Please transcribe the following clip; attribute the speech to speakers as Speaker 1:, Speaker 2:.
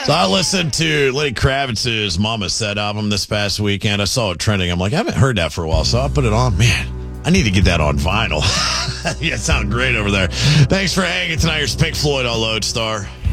Speaker 1: So I listened to Lenny Kravitz's Mama Said album this past weekend. I saw it trending. I'm like, I haven't heard that for a while, so I put it on. Man, I need to get that on vinyl. Yeah, it sounded great over there. Thanks for hanging tonight. Here's Pink Floyd on Lodestar.